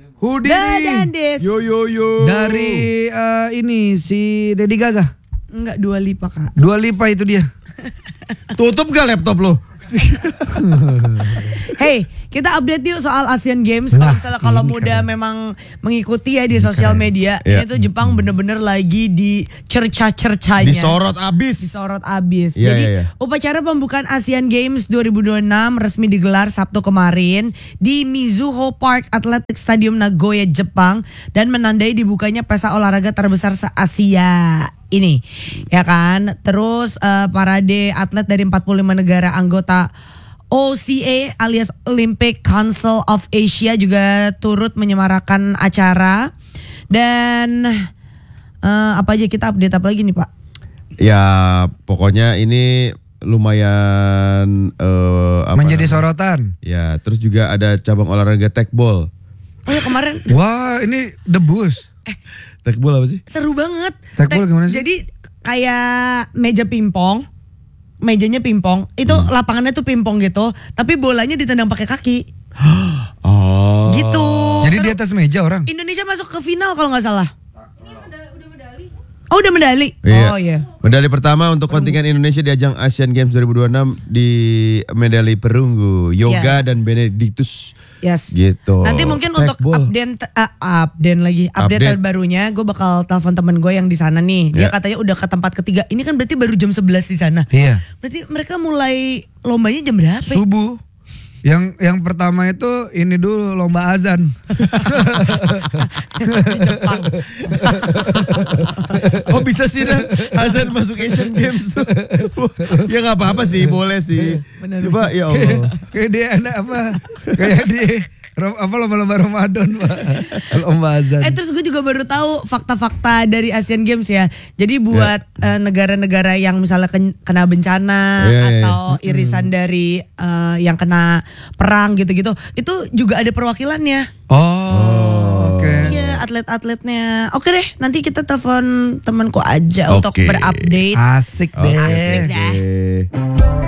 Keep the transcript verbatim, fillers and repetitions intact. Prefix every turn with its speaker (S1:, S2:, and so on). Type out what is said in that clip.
S1: Hoodie
S2: Dandes.
S3: Yo yo yo.
S1: dari uh, ini si Lady Gaga.
S2: Enggak, Dua Lipa kak.
S1: Dua Lipa itu dia.
S3: Tutup gak laptop lo?
S2: Hey, kita update yuk soal Asian Games. Kalau
S1: Nah,
S2: misalnya kalau
S1: ini
S2: muda
S1: keren.
S2: memang mengikuti ya di sosial media,
S3: Iya.
S2: itu Jepang bener-bener lagi di cerca-cercanya.
S3: Disorot abis.
S2: Disorot abis.
S3: Iya,
S2: Jadi
S3: iya, iya.
S2: upacara pembukaan Asian Games dua ribu dua puluh enam resmi digelar Sabtu kemarin di Mizuho Park Athletic Stadium Nagoya, Jepang, dan menandai dibukanya pesta olahraga terbesar se-Asia ini, ya kan. Terus eh, parade atlet dari empat puluh lima negara anggota O C A alias Olympic Council of Asia juga turut menyemarakan acara. Dan eh, apa aja kita update apa lagi nih Pak?
S3: Ya pokoknya ini lumayan eh, apa
S1: Menjadi
S3: namanya?
S1: sorotan.
S3: Ya terus juga ada cabang olahraga tekbol.
S2: Oh ya kemarin
S1: Wah, ini debus.
S3: Tekbol apa sih?
S2: seru banget.
S1: Tekbol
S2: Tek-
S1: gimana sih?
S2: Jadi kayak meja pingpong, mejanya pingpong, itu
S3: Hmm.
S2: lapangannya tuh pingpong gitu, tapi bolanya ditendang pakai kaki.
S3: Oh.
S2: Gitu.
S1: Jadi
S2: Seru.
S1: di atas meja orang.
S2: Indonesia masuk ke final kalau nggak salah. Oh udah medali.
S3: Iya.
S2: Oh iya.
S3: Medali pertama untuk kontingen Indonesia di ajang Asian Games dua ribu dua puluh enam di medali perunggu Yoga
S2: Iya.
S3: dan Benedictus.
S2: Yes.
S3: Gitu.
S2: Nanti mungkin untuk
S3: Tekbol.
S2: update uh, update lagi update,
S3: Update.
S2: terbarunya gue bakal telepon temen gue yang di sana nih. Dia
S3: Ya.
S2: katanya udah ke tempat ketiga. Ini kan berarti baru jam sebelas di sana.
S1: Iya.
S2: Berarti mereka mulai lombanya jam berapa? ya?
S1: Subuh. Yang yang pertama itu ini dulu lomba azan.
S2: Di Jepang.
S3: Oh bisa sih dah azan masuk Asian Games tuh. Ya nggak apa-apa sih, boleh sih.
S2: Bener.
S3: Coba ya Allah.
S1: Kayak dia anak apa? Kayak di rom- apa lomba-lomba Ramadan, Pak. Lomba azan.
S2: Eh terus gue juga baru tahu fakta-fakta dari Asian Games ya. Jadi buat eh, negara-negara yang misalnya ken- kena bencana
S3: Iya, iya, iya.
S2: atau irisan dari eh, yang kena perang gitu-gitu, itu juga ada perwakilannya.
S1: Oh, oke.
S2: Iya, atlet-atletnya. Oke deh, nanti kita telepon temanku aja untuk
S3: Oke.
S2: berupdate.
S1: Asik deh.
S2: Asik dah.
S3: Oke.